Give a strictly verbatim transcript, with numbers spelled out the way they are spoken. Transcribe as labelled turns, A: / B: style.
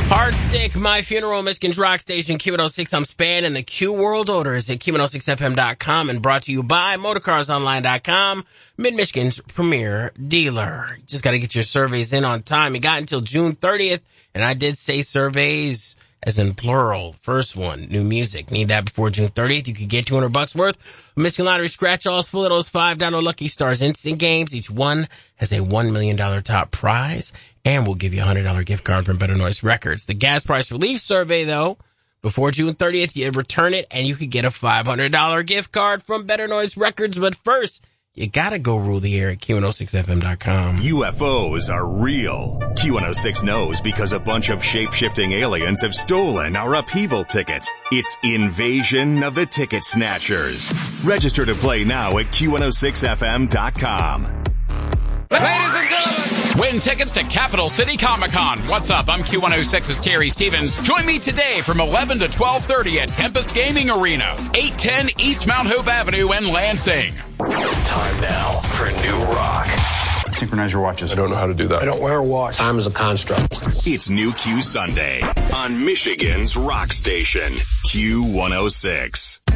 A: Heartsick, My Funeral, Michigan's Rock Station, Q one oh six. I'm Span, and the Q World Order is at Q one oh six F M dot com and brought to you by Motorcars Online dot com, Mid-Michigan's premier dealer. Just got to get your surveys in on time. You got until June thirtieth, and I did say surveys as in plural. First one, new music. Need that before June thirtieth. You could get two hundred bucks worth. Michigan Lottery scratch-offs full of those five dollar Lucky Stars instant games. Each one has a one million dollars top prize. And we'll give you a one hundred dollars gift card from Better Noise Records. The gas price relief survey, though, before June thirtieth, you return it and you could get a five hundred dollars gift card from Better Noise Records. But first, you gotta go rule the air at Q one oh six F M dot com.
B: U F Os are real. Q one oh six knows because a bunch of shape-shifting aliens have stolen our upheaval tickets. It's Invasion of the Ticket Snatchers. Register to play now at Q one oh six F M dot com.
C: Ladies and gentlemen, win tickets to Capital City Comic-Con. What's up? I'm Q one oh six's Terry Stevens. Join me today from eleven to twelve thirty at Tempest Gaming Arena, eight ten East Mount Hope Avenue in Lansing.
D: Time now for New Rock.
E: Synchronize your watches.
F: I don't know how to do that.
G: I don't wear a watch.
D: Time is a construct.
B: It's New Q Sunday on Michigan's Rock Station, Q one oh six.